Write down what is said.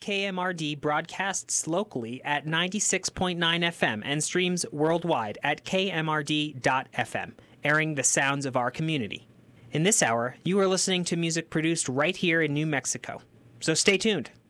KMRD broadcasts locally at 96.9 FM and streams worldwide at kmrd.fm, airing the sounds of our community. In this hour, you are listening to music produced right here in New Mexico. So stay tuned.